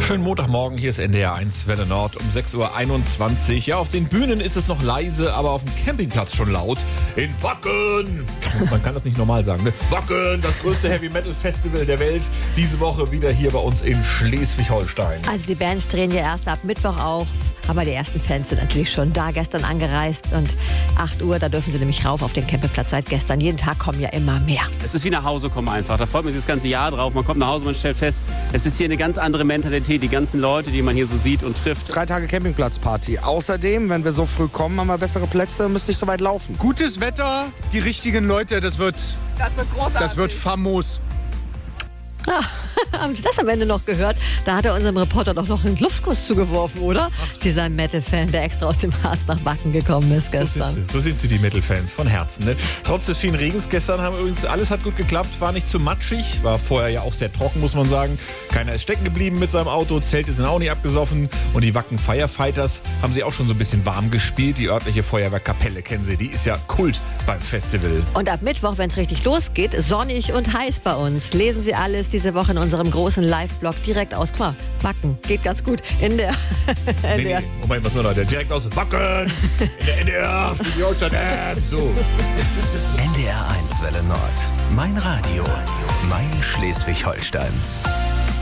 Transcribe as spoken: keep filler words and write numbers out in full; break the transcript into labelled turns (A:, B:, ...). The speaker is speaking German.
A: Schönen Montagmorgen, hier ist N D R eins Welle Nord um sechs Uhr einundzwanzig. Ja, auf den Bühnen ist es noch leise, aber auf dem Campingplatz schon laut. In Wacken! Man kann das nicht normal sagen, ne? Wacken, das größte Heavy-Metal-Festival der Welt. Diese Woche wieder hier bei uns in Schleswig-Holstein.
B: Also die Bands drehen ja erst ab Mittwoch auf, aber die ersten Fans sind natürlich schon da, gestern angereist. Und acht Uhr, da dürfen sie nämlich rauf auf den Campingplatz seit gestern. Jeden Tag kommen ja immer mehr.
C: Es ist wie nach Hause kommen einfach. Da freut man sich das ganze Jahr drauf. Man kommt nach Hause, man stellt fest, es ist hier eine ganz andere Mentalität. Die ganzen Leute, die man hier so sieht und trifft.
D: Drei Tage Campingplatzparty. Außerdem, wenn wir so früh kommen, haben wir bessere Plätze, müssen nicht so weit laufen.
E: Gutes Wetter, die richtigen Leute, das wird,
F: das wird großartig.
E: Das wird famos.
B: Ja, haben Sie das am Ende noch gehört? Da hat er unserem Reporter doch noch einen Luftkuss zugeworfen, oder? Dieser Metal-Fan, der extra aus dem Harz nach Wacken gekommen ist gestern.
A: So sind sie, so sind sie die Metal-Fans von Herzen. Ne? Trotz des vielen Regens gestern haben übrigens alles hat gut geklappt, war nicht zu matschig, war vorher ja auch sehr trocken, muss man sagen. Keiner ist stecken geblieben mit seinem Auto, Zelte sind auch nicht abgesoffen und die Wacken Firefighters haben sie auch schon so ein bisschen warm gespielt. Die örtliche Feuerwehrkapelle kennen sie, die ist ja Kult beim Festival.
B: Und ab Mittwoch, wenn es richtig losgeht, sonnig und heiß bei uns. Lesen Sie alles diese Woche in unserem großen Live-Blog direkt aus Qua. Wacken, geht ganz gut. In der
A: nee, nee, Moment, was war da? Der direkt aus Wacken! In der N D R, Schleswig-Holstein, so.
G: N D R eins Welle Nord. Mein Radio. Mein Schleswig-Holstein.